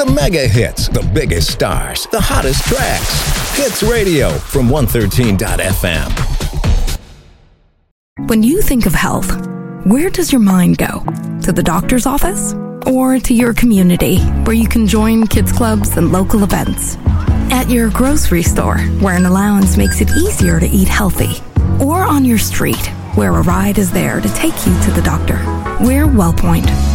The mega hits, the biggest stars, the hottest tracks. Hits Radio from 113.fm. When you think of health, where does your mind go? To the doctor's office? Or to your community, where you can join kids clubs and local events? At your grocery store, where an allowance makes it easier to eat healthy? Or on your street, where a ride is there to take you to the doctor? We're WellPoint.